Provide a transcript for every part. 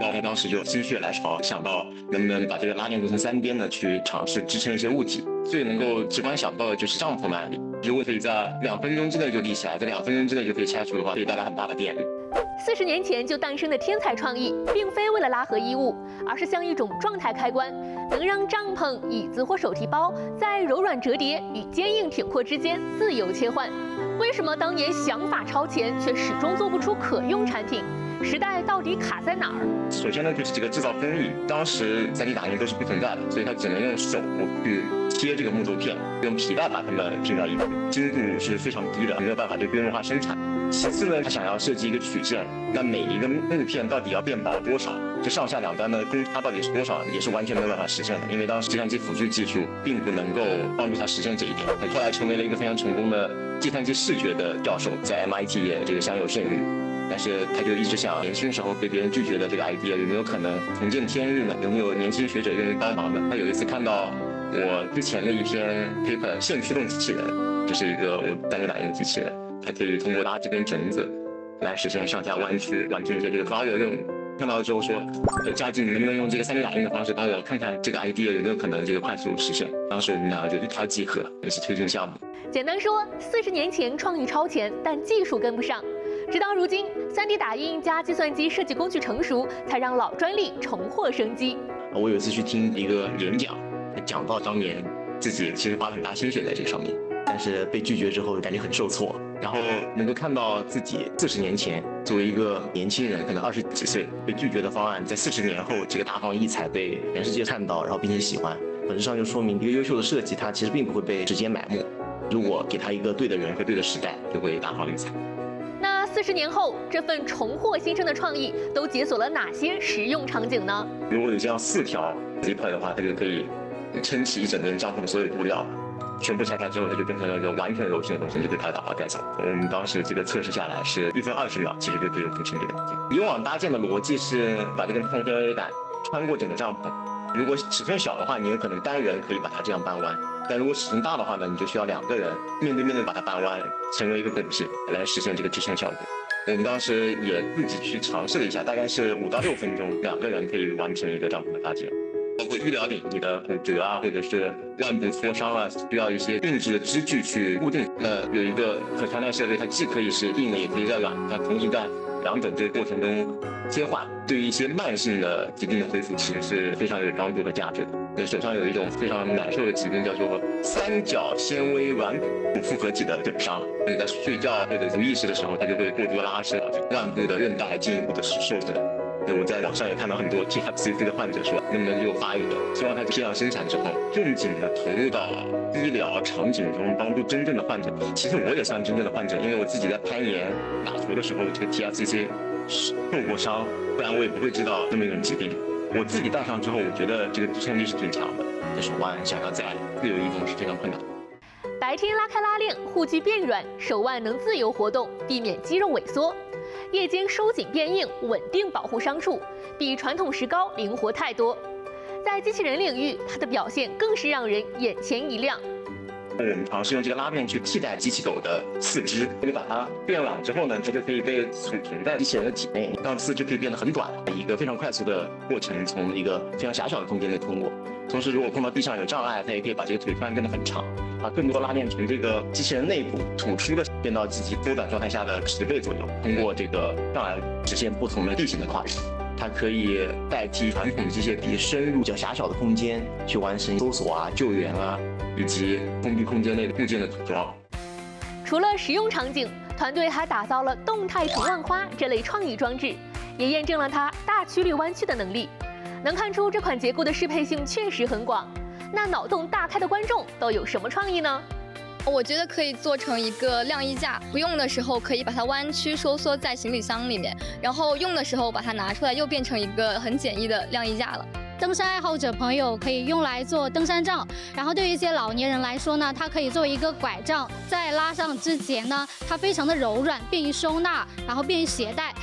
道他当时就心血来潮，想到能不能把这个拉链做成3边呢，去尝试支撑一些物体。最能够直观想到的就是帐篷的案例，如果可以在2分钟之内就立起来，在2分钟之内就可以拆除的话，可以带来很大的便利。 40年前就诞生的天才创意，并非为了拉合衣物，而是像一种状态开关，能让帐篷、椅子或手提包在柔软折叠与坚硬挺阔之间自由切换。为什么当年想法超前，却始终做不出可用产品？时代到底卡在哪儿？ 首先呢，就是这个制造工艺，当时3D 打印都是不存在的，所以它只能用手去贴这个木头片，用皮带把它们拼到一起，精度是非常低的，没有办法对规模化生产。其次呢，他想要设计一个曲线，那每一个木片到底要变薄多少，这上下两端的公差到底是多少，也是完全没有办法实现的，因为当时计算机辅助技术并不能够帮助他实现这一点。他后来成为了一个非常成功的计算机视觉的教授，在 MIT 也这个享有盛誉。但是他就一直想，年轻时候被别人拒绝的这个 idea 有没有可能重见天日呢？有没有年轻学者愿意帮忙呢？他有一次看到我之前的一篇 paper 线驱动机器人，就是一个3D 打印的机器人，它可以通过拉这根绳子来实现上下弯曲，完成一些这个发热任务。看到之后说，嘉靖能不能用这个3D 打印的方式帮我看看这个 idea 有没有可能这个快速实现？当时我们俩就一拍即合，一起推进项目。 简单说，40年前创意超前，但技术跟不上。直到如今，3D 打印加计算机设计工具成熟，才让老专利重获生机。 我有一次去听一个演讲，讲到当年自己其实花了很大心血在这个上面，但是被拒绝之后感觉很受挫。然后能够看到自己40年前作为一个年轻人，可能20几岁被拒绝的方案，在40年后这个大放异彩，被全世界看到，然后并且喜欢，本质上就说明一个优秀的设计，它其实并不会被时间埋没。如果给他一个对的人和对的时代，就会大放异彩。 那40年后，这份重获新生的创意都解锁了哪些实用场景呢？ 如果有这样4条 zipper 的话，它就可以撑起一整根帐篷的所有布料。全部拆开之后，它就变成了一个完全柔性的东西，就可以把它打包带走。我们当时这个测试下来是1分20秒，其实就可以完成这个东西。以往搭建的逻辑是把这根碳纤维杆穿过整个帐篷，如果尺寸小的话，你有可能单人可以把它这样搬弯，但如果尺寸大的话呢，你就需要2个人面对面的把它搬弯，成为一个本体来实现这个支撑效果。我们当时也自己去尝试了一下，大概是5到6分钟，2个人可以完成一个帐篷的搭建。包括医疗领域的骨折啊，或者是腕部挫伤啊，需要一些定制的支具去固定。有一个可穿戴设备，它既可以是硬的，也可以软的，它同时在2者这个过程中切换，对于一些慢性的疾病的恢复，其实是非常有帮助和价值的。手上有一种非常难受的疾病，叫做3角纤维软骨复合体的损伤，所以在睡觉或者无意识的时候，它就会过多拉伸，腕部的韧带进一步的受损。我在网上也看到很多 TFCC 的患者说，能不能给我发一个？希望他批量生产之后，正经的投入到医疗场景中，帮助真正的患者。其实我也算真正的患者，因为我自己在攀岩、打球的时候，这个 TFCC 受过伤，不然我也不会知道这么一种疾病。我自己戴上之后，我觉得这个支撑力是挺强的，在手腕想要在自由移动是非常困难的。 白天拉开拉链，护具变软，手腕能自由活动，避免肌肉萎缩。夜间收紧变硬，稳定保护伤处，比传统石膏灵活太多。在机器人领域，它的表现更是让人眼前一亮。 我们尝试用这个拉片去替代机器狗的4肢，你把它变软之后呢，它就可以被储存在机器人的体内，让4肢可以变得很短，一个非常快速的过程，从一个非常狭小的空间内通过。同时，如果碰到地上有障碍，它也可以把这个腿穿变得很长，把更多拉链从这个机器人内部吐出的变到机器缩短状态下的10倍左右，通过这个障碍实现不同的地形的跨越。它可以代替传统机械臂深入比较狭小的空间去完成搜索啊、救援啊，以及封闭空间内的部件的组装。 除了实用场景，团队还打造了动态成万花这类创意装置，也验证了它大曲率弯曲的能力。能看出这款结构的适配性确实很广。那脑洞大开的观众都有什么创意呢？ 我觉得可以做成一个晾衣架，不用的时候可以把它弯曲收缩在行李箱里面，然后用的时候把它拿出来，又变成一个很简易的晾衣架了。 登山爱好者朋友可以用来做登山杖，然后对于一些老年人来说呢，它可以作为一个拐杖，在拉上之前呢，它非常的柔软，便于收纳，然后便于携带，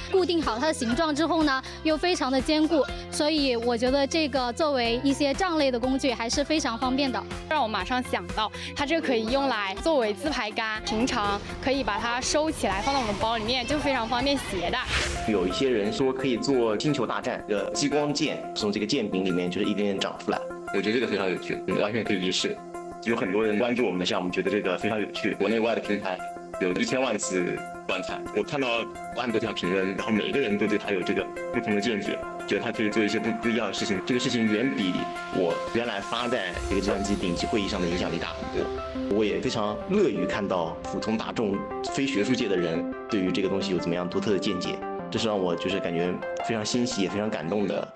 固定好它的形状之后呢，又非常的坚固，所以我觉得这个作为一些杖类的工具还是非常方便的。 让我马上想到，它这个可以用来作为自拍杆，平常可以把它收起来放到我们包里面，就非常方便携带。 有一些人说可以做星球大战的激光剑，从这个剑柄里面就是一点点长出来。 我觉得这个非常有趣，完全可以一试。有很多人关注我们的项目，觉得这个非常有趣。国内外的平台有1000万次观看，我看到10000多条评论，然后每个人都对他有这个不同的见解，觉得他可以做一些不一样的事情。这个事情远比我原来发在这个计算机顶级会议上的影响力大很多。我也非常乐于看到普通大众、非学术界的人对于这个东西有怎么样独特的见解，这是让我就是感觉非常欣喜也非常感动的。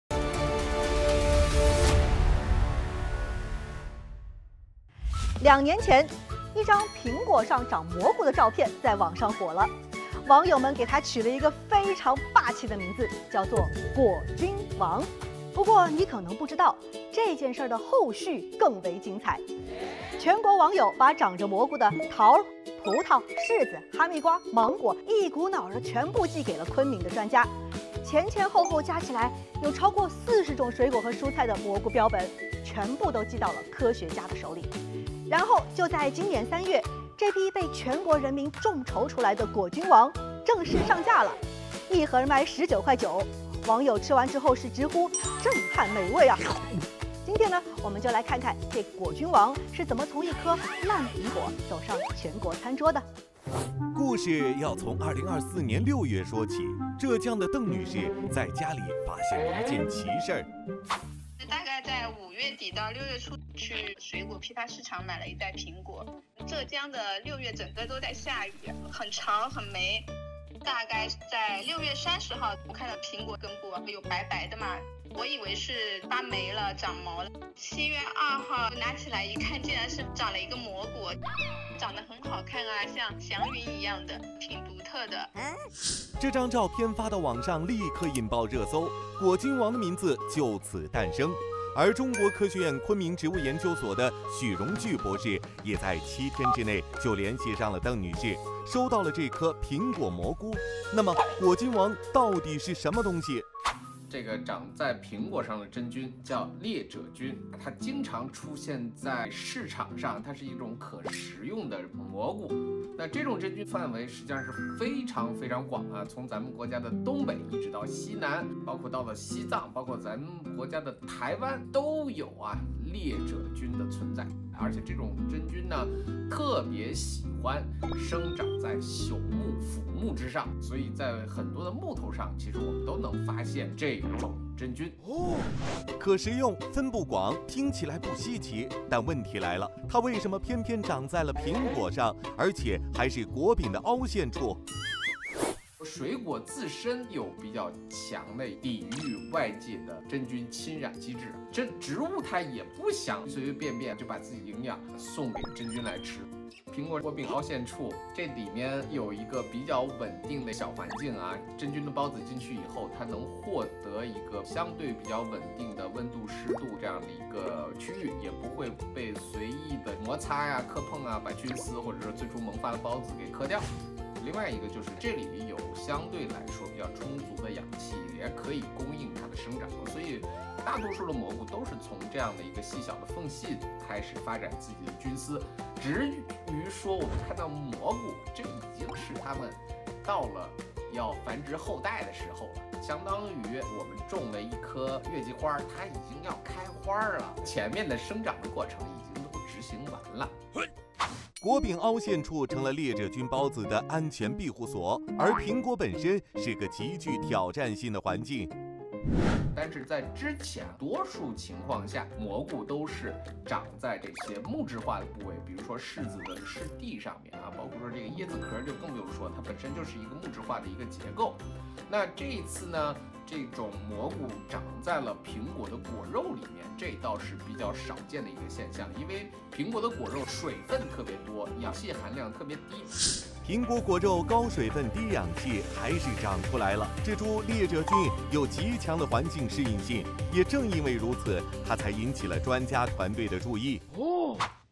2年前，一张苹果上长蘑菇的照片在网上火了，网友们给它取了一个非常霸气的名字，叫做“果菌王”。不过你可能不知道，这件事的后续更为精彩。全国网友把长着蘑菇的桃、葡萄、柿子、哈密瓜、芒果一股脑的全部寄给了昆明的专家，前后加起来有超过40种水果和蔬菜的蘑菇标本，全部都寄到了科学家的手里。然后就在今年3月，这批被全国人民众筹出来的果菌王正式上架了，一盒卖19.9块，网友吃完之后是直呼震撼美味啊！今天呢，我们就来看看这果菌王是怎么从一颗烂苹果走上全国餐桌的。 故事要从2024年6月说起，浙江的邓女士在家里发现了一件奇事儿。 大概在5月底到6月初去水果批发市场买了一袋苹果。浙江的6月整个都在下雨，很长很霉。大概在6月30号，我看到苹果根部有白白的嘛，我以为是发霉了、长毛了。7月2号拿起来一看，竟然是长了一个蘑菇，长得很好看啊，像祥云一样的，挺独特的。 这张照片发到网上，立刻引爆热搜，果菌王的名字就此诞生。而中国科学院昆明植物研究所的许荣巨博士也在7天之内就联系上了邓女士，收到了这颗苹果蘑菇。那么果菌王到底是什么东西？ 这个长在苹果上的真菌叫裂褶菌，它经常出现在市场上，它是一种可食用的蘑菇。那这种真菌范围实际上是非常广啊，从咱们国家的东北一直到西南，包括到了西藏，包括咱们国家的台湾都有啊裂褶菌的存在。而且这种真菌呢，特别喜欢生长在朽木、腐木之上，所以在很多的木头上，其实我们都能发现这种真菌。 可食用，分布广，听起来不稀奇，但问题来了，它为什么偏偏长在了苹果上，而且还是果柄的凹陷处？ 水果自身有比较强的抵御外界的真菌侵染机制，这植物它也不想随随便便就把自己营养送给真菌来吃。苹果果柄凹陷处，这里面有一个比较稳定的小环境啊，真菌的孢子进去以后，它能获得一个相对比较稳定的温度、湿度这样的一个区域，也不会被随意的摩擦呀、磕碰啊，把菌丝或者说最初萌发的孢子给磕掉。另外一个就是这里有相对来说比较充足的氧气，也可以供应它的生长，所以大多数的蘑菇都是从这样的一个细小的缝隙开始发展自己的菌丝。至于说我们看到蘑菇，这已经是它们到了要繁殖后代的时候了，相当于我们种了一棵月季花，它已经要开花了，前面的生长的过程已经都执行完了。 果柄凹陷处成了裂褶菌孢子的安全庇护所，而苹果本身是个极具挑战性的环境。 但是在之前，多数情况下，蘑菇都是长在这些木质化的部位，比如说柿子的柿蒂上面啊，包括说这个椰子壳就更不用说，它本身就是一个木质化的一个结构。那这一次呢，这种蘑菇长在了苹果的果肉里面，这倒是比较少见的一个现象，因为苹果的果肉水分特别多，氧气含量特别低。 苹果果肉高水分低氧气，还是长出来了。这株裂褶菌有极强的环境适应性，也正因为如此，它才引起了专家团队的注意。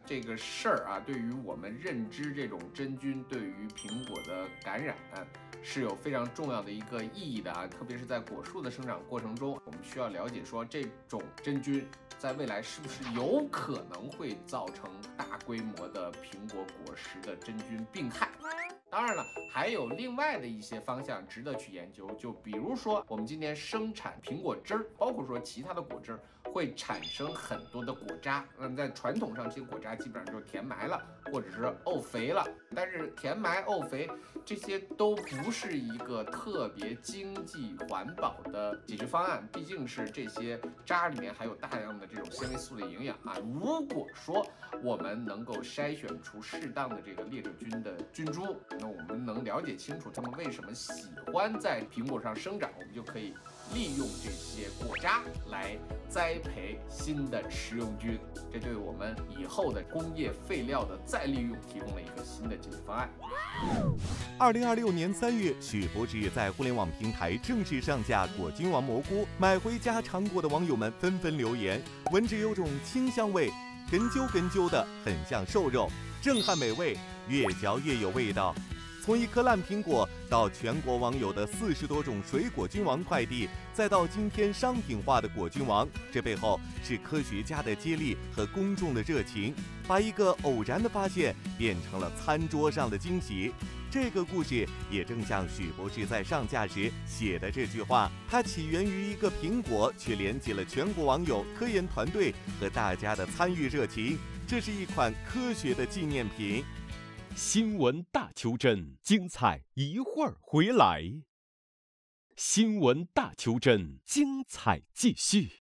这个事儿啊，对于我们认知这种真菌对于苹果的感染是有非常重要的一个意义的啊，特别是在果树的生长过程中，我们需要了解说这种真菌在未来是不是有可能会造成大规模的苹果果实的真菌病害。当然了，还有另外的一些方向值得去研究，就比如说我们今天生产苹果汁儿，包括说其他的果汁儿，会产生很多的果渣。在传统上，这些果渣基本上就是填埋了，或者是沤肥了。但是填埋、沤肥这些都不是一个特别经济环保的解决方案，毕竟是这些渣里面还有大量的这种纤维素的营养啊。如果说我们能够筛选出适当的这个猎者菌的菌株，那我们能了解清楚它们为什么喜欢在苹果上生长，我们就可以利用这些果渣来栽培新的食用菌，这对我们以后的工业废料的再利用提供了一个新的解决方案。 2026年3月，许博士在互联网平台正式上架果菌王蘑菇，买回家尝过的网友们纷纷留言，闻着有种清香味，根揪的，很像瘦肉，震撼美味，越嚼越有味道。从一颗烂苹果到全国网友的40多种水果菌王快递，再到今天商品化的果菌王，这背后是科学家的接力和公众的热情，把一个偶然的发现变成了餐桌上的惊喜。这个故事也正像许博士在上架时写的这句话，它起源于一个苹果，却连接了全国网友、科研团队和大家的参与热情。这是一款科学的纪念品。 新闻大求真，精彩一会儿回来。新闻大求真，精彩继续。